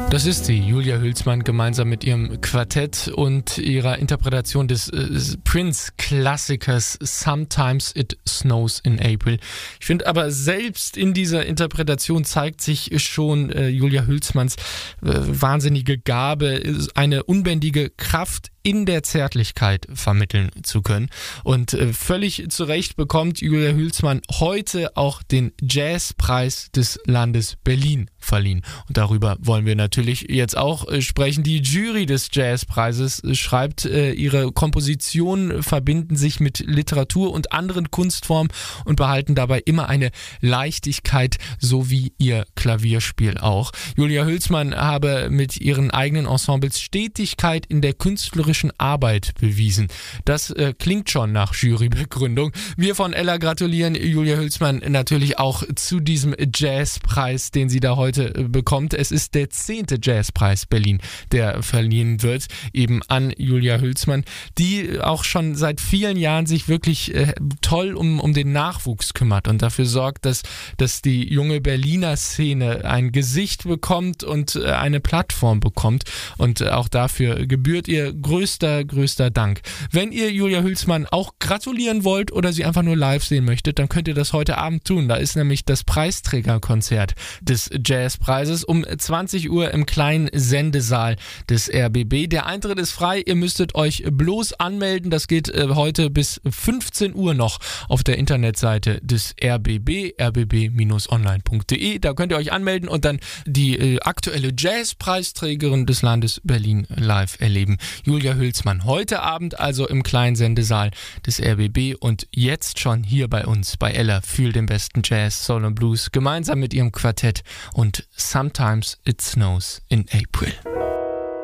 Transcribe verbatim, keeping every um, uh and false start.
Das ist sie, Julia Hülsmann, gemeinsam mit ihrem Quartett und ihrer Interpretation des äh, Prince-Klassikers Sometimes It Snows in April. Ich finde aber, selbst in dieser Interpretation zeigt sich schon äh, Julia Hülsmanns äh, wahnsinnige Gabe, eine unbändige Kraft in der Zärtlichkeit vermitteln zu können. Und äh, völlig zu Recht bekommt Julia Hülsmann heute auch den Jazzpreis des Landes Berlin verliehen. Und darüber wollen wir natürlich jetzt auch äh, sprechen. Die Jury des Jazzpreises äh, schreibt, äh, ihre Kompositionen verbinden sich mit Literatur und anderen Kunstformen und behalten dabei immer eine Leichtigkeit, so wie ihr Klavierspiel auch. Julia Hülsmann habe mit ihren eigenen Ensembles Stetigkeit in der künstlerischen Arbeit bewiesen. Das äh, klingt schon nach Jurybegründung. Wir von Ella gratulieren Julia Hülsmann natürlich auch zu diesem Jazzpreis, den sie da heute äh, bekommt. Es ist der zehnte Jazzpreis Berlin, der verliehen wird, eben an Julia Hülsmann, die auch schon seit vielen Jahren sich wirklich äh, toll um, um den Nachwuchs kümmert und dafür sorgt, dass, dass die junge Berliner Szene ein Gesicht bekommt und äh, eine Plattform bekommt. Und äh, auch dafür gebührt ihr größter Größter, größter Dank. Wenn ihr Julia Hülsmann auch gratulieren wollt oder sie einfach nur live sehen möchtet, dann könnt ihr das heute Abend tun. Da ist nämlich das Preisträgerkonzert des Jazzpreises um zwanzig Uhr im kleinen Sendesaal des R B B. Der Eintritt ist frei, ihr müsstet euch bloß anmelden. Das geht äh, heute bis fünfzehn Uhr noch auf der Internetseite des R B B, r b b Bindestrich online punkt de. Da könnt ihr euch anmelden und dann die äh, aktuelle Jazzpreisträgerin des Landes Berlin live erleben. Julia Hülsmann heute Abend also im kleinen Sendesaal des R B B und jetzt schon hier bei uns bei Ella für den besten Jazz, Soul und Blues gemeinsam mit ihrem Quartett und Sometimes It Snows in April.